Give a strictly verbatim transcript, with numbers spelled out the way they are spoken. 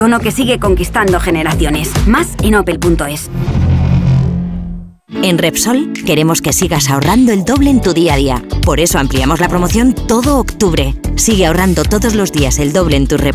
Uno que sigue conquistando generaciones. Más en opel punto es. En Repsol queremos que sigas ahorrando el doble en tu día a día. Por eso ampliamos la promoción todo octubre. Sigue ahorrando todos los días el doble en tus